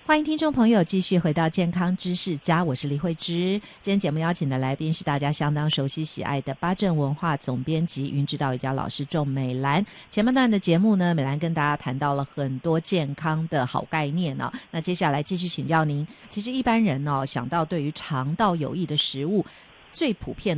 欢迎听众朋友继续回到健康知识家，我是李慧芝。今天节目邀请的来宾是大家相当熟悉喜爱的八正文化总编辑云指导瑜伽老师仲美兰。前半段的节目呢，美兰跟大家谈到了很多健康的好概念哦。那接下来继续请教您，其实一般人想到对于肠道有益的食物，最普遍